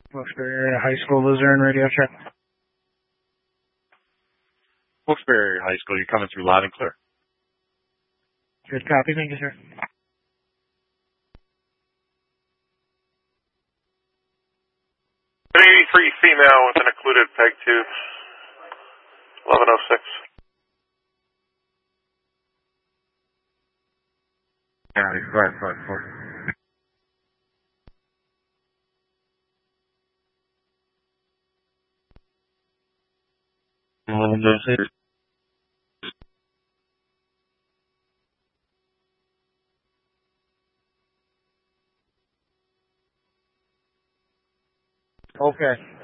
Wilkes-Barre Area High School, Luzerne radio check. Wilkes-Barre Area High School, you're coming through loud and clear. Good copy, thank you, sir. 83 female with an occluded peg tube. 1106. County 554. Okay.